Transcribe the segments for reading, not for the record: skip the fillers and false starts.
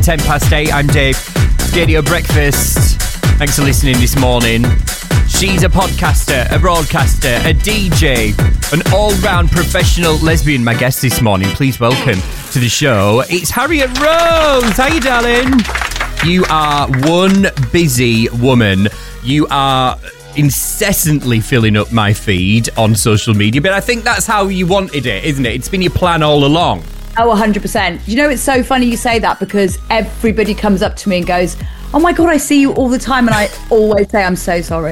8:10. I'm Dave. Radio Breakfast. Thanks for listening this morning. She's a podcaster, a broadcaster, a DJ, an all-round professional lesbian. My guest this morning, please welcome to the show, it's Harriet Rose. How you, darling? You are one busy woman. You are incessantly filling up my feed on social media, but I think that's how you wanted it, isn't it? It's been your plan all along. Oh, 100%. You know, it's so funny you say that because everybody comes up to me and goes, oh my God, I see you all the time. And I always say, I'm so sorry.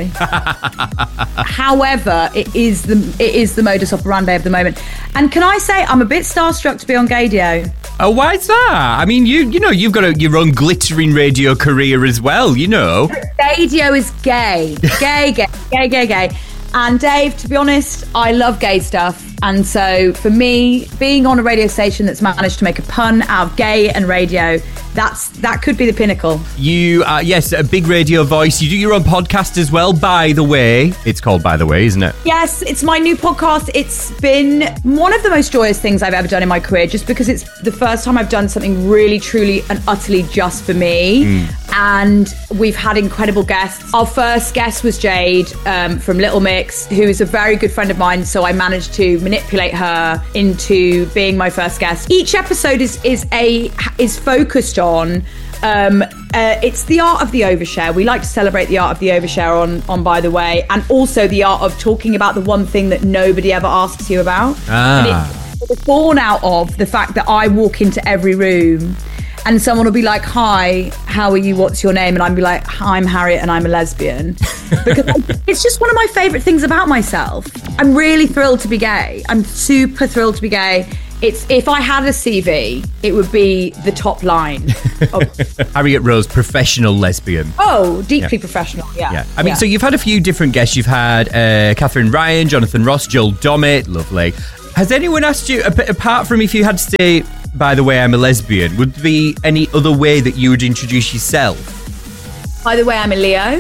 However, it is the modus operandi of the moment. And can I say, I'm a bit starstruck to be on Gaydio. Oh, why is that? I mean, you know, you've got your own glittering radio career as well, you know. Gaydio is gay. Gay. And Dave, to be honest, I love gay stuff. And so for me, being on a radio station that's managed to make a pun out of gay and radio, that could be the pinnacle. You are, yes, a big radio voice. You do your own podcast as well, By the Way. It's called By the Way, isn't it? Yes, it's my new podcast. It's been one of the most joyous things I've ever done in my career, just because it's the first time I've done something really, truly and utterly just for me. And we've had incredible guests. Our first guest was Jade from Little Mix, who is a very good friend of mine. So I managed to manipulate her into being my first guest. Each episode is focused on it's the art of the overshare. We like to celebrate the art of the overshare on By the Way, and also the art of talking about the one thing that nobody ever asks you about. And it's born out of the fact that I walk into every room and someone will be like, hi, how are you? What's your name? And I'd be like, hi, I'm Harriet and I'm a lesbian. Because it's just one of my favourite things about myself. I'm really thrilled to be gay. I'm super thrilled to be gay. If I had a CV, it would be the top line. Harriet Rose, professional lesbian. Oh, deeply professional, yeah. I mean, so you've had a few different guests. You've had Catherine Ryan, Jonathan Ross, Joel Dommett, lovely. Has anyone asked you, apart from if you had to say, by the way, I'm a lesbian, would there be any other way that you would introduce yourself? By the way, I'm a Leo.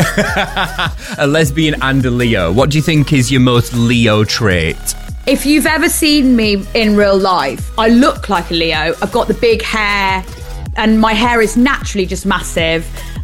A lesbian and a Leo. What do you think is your most Leo trait? If you've ever seen me in real life, I look like a Leo. I've got the big hair and my hair is naturally just massive.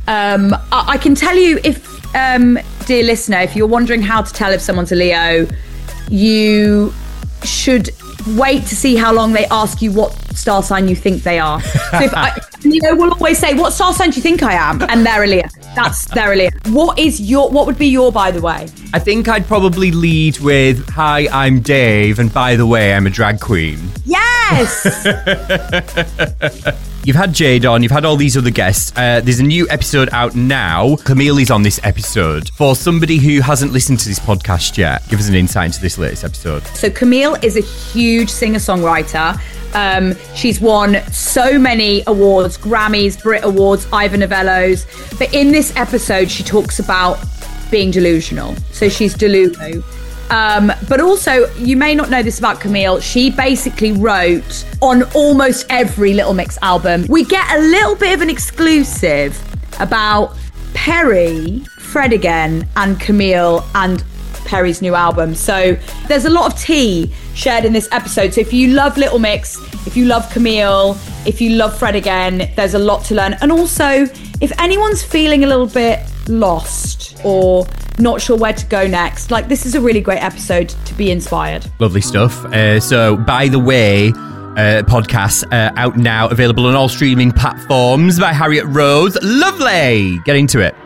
I can tell you if, dear listener, if you're wondering how to tell if someone's a Leo, you should wait to see how long they ask you what star sign you think they are. So Leo will always say, what star sign do you think I am? And they're a Leo. They're a Leo. What would be your by the way? I think I'd probably lead with, hi, I'm Dave, and by the way, I'm a drag queen. Yes! You've had Jade on, you've had all these other guests. There's a new episode out now. Camille is on this episode. For somebody who hasn't listened to this podcast yet, give us an insight into this latest episode. So Camille is a huge singer-songwriter. She's won so many awards, Grammys, Brit Awards, Ivor Novellos. But in this episode, she talks about being delusional. So she's Delulu. But also, you may not know this about Camille, she basically wrote on almost every Little Mix album. We get a little bit of an exclusive about Perry, Fred again, and Camille and Perry's new album. So there's a lot of tea shared in this episode. So if you love Little Mix, if you love Camille, if you love Fred again, there's a lot to learn. And also, if anyone's feeling a little bit lost or not sure where to go next, like, this is a really great episode to be inspired. Lovely stuff. So By the Way, podcast out now, available on all streaming platforms by Harriet Rose. Lovely. Get into it.